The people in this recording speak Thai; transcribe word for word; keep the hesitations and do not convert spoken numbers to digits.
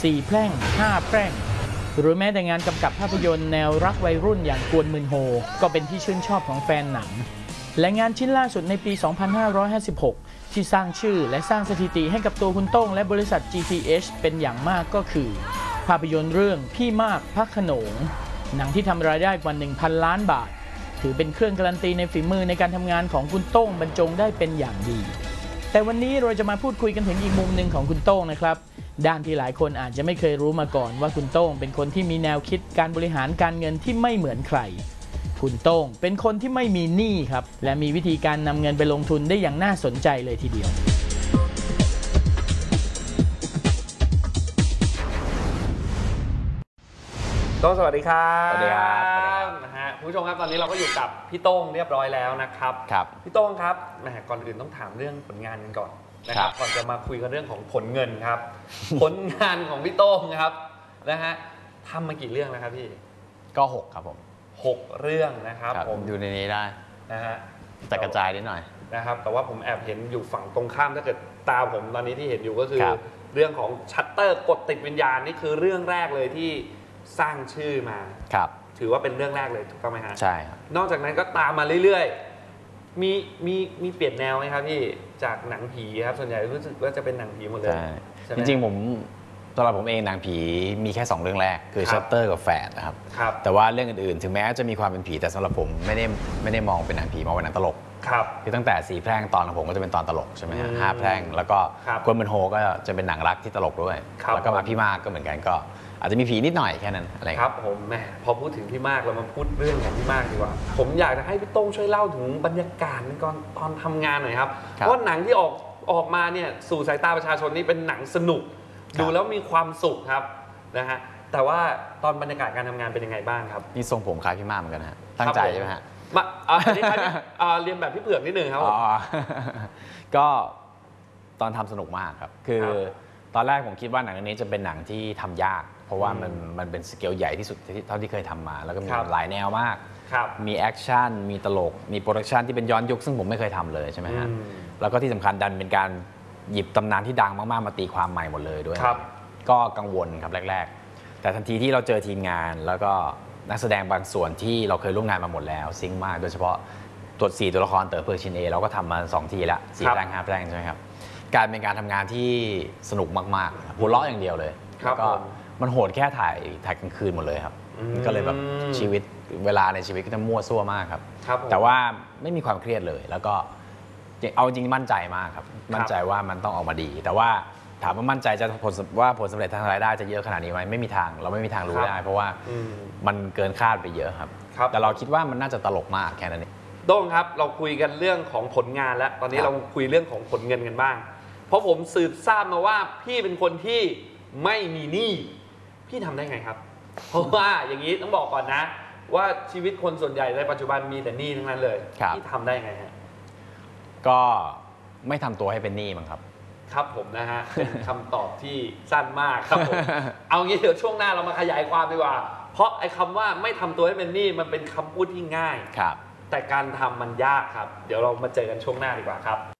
สี่แพร่งห้าแพร่งหรือแม้แต่งานกำกับภาพยนตร์แนวรักวัยรุ่นอย่างกวนมืนโฮก็เป็นที่ชื่นชอบของแฟนหนังและงานชิ้นล่าสุดในปี สองพันห้าร้อยห้าสิบหก ที่สร้างชื่อและสร้างสถิติให้กับตัวคุณโต้งและบริษัท จี ที เอช เป็นอย่างมากก็คือภาพยนตร์เรื่องพี่มากพระโขนงหนังที่ทำรายได้กว่า หนึ่งพัน ล้านบาทถือเป็นเครื่องการันตีในฝีมือในการทำงานของคุณโต้งบรรจงได้เป็นอย่างดีแต่วันนี้เราจะมาพูดคุยกันถึงอีกมุมหนึ่งของคุณโต้งนะครับด้านที่หลายคนอาจจะไม่เคยรู้มาก่อนว่าคุณโต้งเป็นคนที่มีแนวคิดการบริหารการเงินที่ไม่เหมือนใครคุณโต้งเป็นคนที่ไม่มีหนี้ครับและมีวิธีการนำเงินไปลงทุนได้อย่างน่าสนใจเลยทีเดียวโต้งสวัสดีครับสวัสดีครับนะฮะคุณผู้ชมครับตอนนี้เราก็อยู่กับพี่โต้งเรียบร้อยแล้วนะครับครับพี่โต้งครับแหมก่อนอื่นต้องถามเรื่องผลงานกันก่อนนะครับก่อนจะมาคุยกันเรื่องของผลเงินครับ ผลงานของพี่โต้งครับนะฮะทำมากี่เรื่องนะครับพี่ก็หกครับผมหกเรื่องนะครับผมดูในนี้ได้นะฮะแต่กระจายนิดหน่อยนะครับแต่ว่าผมแอบเห็นอยู่ฝั่งตรงข้ามถ้าเกิดตาผมตอนนี้ที่เห็นอยู่ก็คือเรื่องของชัตเตอร์กดติดวิญญาณนี่คือเรื่องแรกเลยที่สร้างชื่อมาครับถือว่าเป็นเรื่องแรกเลยถูกต้องไหมฮะใช่ครับนอกจากนั้นก็ตามมาเรื่อยๆมีมีมีเปลี่ยนแนวไหมครับพี่จากหนังผีครับส่วนใหญ่รู้สึกว่าจะเป็นหนังผีหมดเลยจริงๆผมสำหรับผมเองหนังผีมีแค่สองเรื่องแรกคือชัตเตอร์กับแฝดนะครับแต่ว่าเรื่องอื่นๆถึงแม้จะมีความเป็นผีแต่สำหรับผมไม่ได้ไม่ได้มองเป็นหนังผีมองเป็นหนังตลกครับคือตั้งแต่สี่แพร่งตอนของผมก็จะเป็นตอนตลกใช่ไหมฮะห้าแพร่งแล้วก็กวนมืนโฮก็จะเป็นหนังรักที่ตลกด้วยแล้วก็มาพี่มากก็เหมือนกันก็อาจจะมีผีนิดหน่อยแค่นั้นอะไรครับผมแหมพอพูดถึงพี่มากเรามาพูดเรื่องของพี่มากดีกว่าผมอยากจะให้พี่โต้งช่วยเล่าถึงบรรยากาศก่อนตอนทำงานหน่อยครับเพราะหนังที่ออกออกมาเนี่ยสู่สายตาประชาชนนี่เป็นหนังสนุกดูแล้วมีความสุขครับนะฮะแต่ว่าตอนบรรยากาศการทำงานเป็นยังไงบ้างครับนี่ทรงผมคล้ายพี่มากเหมือนกันนะฮะตั้งใจใช่ไหมฮะมาอันนี้เรียนแบบพี่เผือกนิดนึงครับก็ตอนทำสนุกมากครับคือตอนแรกผมคิดว่าหนังเรื่องนี้จะเป็นหนังที่ทำยากเพราะว่ามันมันเป็นสเกลใหญ่ที่สุดเท่าที่เคยทำมาแล้วก็มีหลายแนวมากมีแอคชั่นมีตลกมีโปรดักชันที่เป็นย้อนยุคซึ่งผมไม่เคยทำเลยใช่ไหมฮะแล้วก็ที่สำคัญดันเป็นการหยิบตำนานที่ดังมากๆมาตีความใหม่หมดเลยด้วยก็กังวลครับแรกๆแต่ทันทีที่เราเจอทีมงานแล้วก็นักแสดงบางส่วนที่เราเคยร่วมงานมาหมดแล้วซิงค์มากโดยเฉพาะตัวสี่ตัวละครเต๋อเพิร์ชินเอเราก็ทำมาสองทีละสี่แพร่งห้าแพร่งใช่ไหมครับการเป็นการทำงานที่สนุกมากๆหัวเราะอย่างเดียวเลยแล้วก็มันโหดแค่ถ่ายถ่ายกลางคืนหมดเลยครับก็เลยแบบชีวิตเวลาในชีวิตก็จะมั่วซั่วมากครับแต่ว่าไม่มีความเครียดเลยแล้วก็เอาจริงมั่นใจมากครับมั่นใจว่ามันต้องออกมาดีแต่ว่าถามว่ามั่นใจจะผลว่าผลสำเร็จทางรายได้จะเยอะขนาดนี้ไหมไม่มีทางเราไม่มีทางรู้ได้เพราะว่ามันเกินคาดไปเยอะครับแต่เราคิดว่ามันน่าจะตลกมากแค่นั้นเองโต้งครับเราคุยกันเรื่องของผลงานแล้วตอนนี้เราคุยเรื่องของผลเงินกันบ้างเพราะผมสืบทราบมาว่าพี่เป็นคนที่ไม่มีหนี้พี่ทำได้ไงครับเพราะว่าอย่างนี้ต้องบอกก่อนนะว่าชีวิตคนส่วนใหญ่ในปัจจุบันมีแต่หนี้ทั้งนั้นเลยพี่ทำได้ไงฮะก็ไม่ทำตัวให้เป็นหนี้มั้งครับครับผมนะฮะเป็นคำตอบที่สั้นมากครับผมเอางี้เดี๋ยวช่วงหน้าเรามาขยายความดีกว่าเพราะไอ้คำว่าไม่ทำตัวให้เป็นหนี้มันเป็นคำพูดที่ง่ายครับแต่การทำมันยากครับเดี๋ยวเรามาเจอกันช่วงหน้าดีกว่าครับ